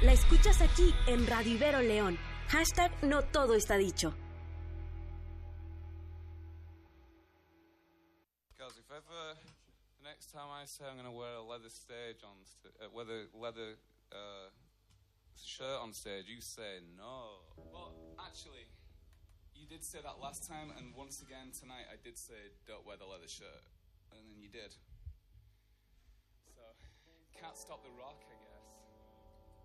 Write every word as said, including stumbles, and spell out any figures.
La escuchas aquí en Radio Ibero León. Hashtag no todo está dicho. Girls, if ever the next time I say I'm going to wear a leather stage on st- uh, leather leather uh, shirt on stage, you say no. Well, actually, you did say that last time, and once again tonight I did say don't wear the leather shirt, and then you did. So can't stop the rock, I guess.